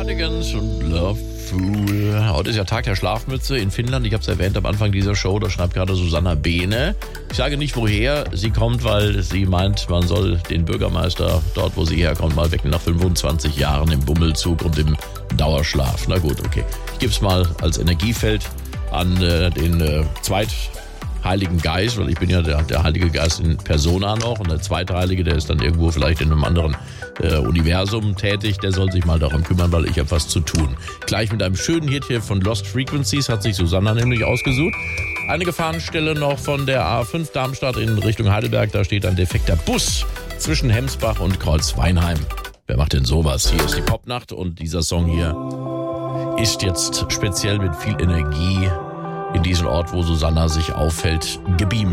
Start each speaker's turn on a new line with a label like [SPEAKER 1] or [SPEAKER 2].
[SPEAKER 1] Cardigans und Love Fool. Heute ist ja Tag der Schlafmütze in Finnland. Ich habe es erwähnt am Anfang dieser Show. Da schreibt gerade Susanna Behne. Ich sage nicht, woher sie kommt, weil sie meint, man soll den Bürgermeister dort, wo sie herkommt, mal wecken nach 25 Jahren im Bummelzug und im Dauerschlaf. Na gut, okay. Ich gebe es mal als Energiefeld an den Heiligen Geist, weil ich bin ja der Heilige Geist in Persona noch, und der zweite Heilige, der ist dann irgendwo vielleicht in einem anderen Universum tätig, der soll sich mal darum kümmern, weil ich habe was zu tun. Gleich mit einem schönen Hit hier von Lost Frequencies hat sich Susanna nämlich ausgesucht. Eine Gefahrenstelle noch von der A5 Darmstadt in Richtung Heidelberg, da steht ein defekter Bus zwischen Hemsbach und Kreuzweinheim. Wer macht denn sowas? Hier ist die Popnacht und dieser Song hier ist jetzt speziell mit viel Energie in diesen Ort, wo Susanna sich aufhält, gebeamt.